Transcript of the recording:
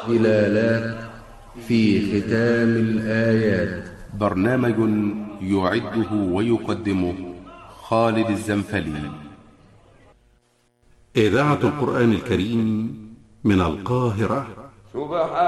هلالات في ختام الآيات. برنامج يعده ويقدمه خالد الزنفلي. إذاعة القرآن الكريم من القاهرة.